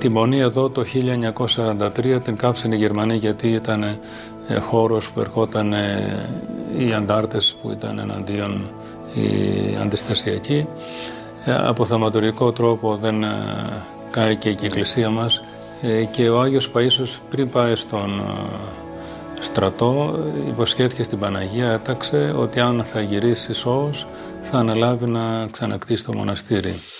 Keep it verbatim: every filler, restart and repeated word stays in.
τη Μονή εδώ το χίλια εννιακόσια σαράντα τρία την κάψανε οι Γερμανοί, γιατί ήταν ε, χώρος που ερχόταν ε, οι αντάρτες που ήταν εναντίον οι αντιστασιακοί. Ε, από θαυματουργικό τρόπο δεν ε, κάηκε και η εκκλησία μας ε, και ο Άγιος Παΐσιος πριν πάει στον ε, στρατό υποσχέθηκε στην Παναγία, έταξε ότι αν θα γυρίσει σώος θα αναλάβει να ξανακτήσει το μοναστήρι.